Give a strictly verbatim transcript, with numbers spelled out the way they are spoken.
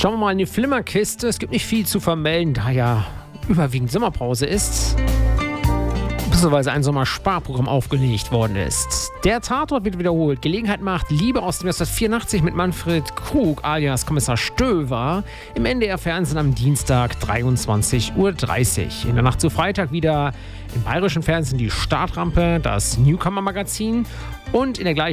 Schauen wir mal in die Flimmerkiste. Es gibt nicht viel zu vermelden, da ja überwiegend Sommerpause ist. Beziehungsweise ein Sommersparprogramm aufgelegt worden ist. Der Tatort wird wiederholt. Gelegenheit macht Liebe aus dem Jahr vierundachtzig mit Manfred Krug alias Kommissar Stöver im N D R-Fernsehen am Dienstag dreiundzwanzig Uhr dreißig. In der Nacht zu Freitag wieder im bayerischen Fernsehen die Startrampe, das Newcomer-Magazin und in der gleichen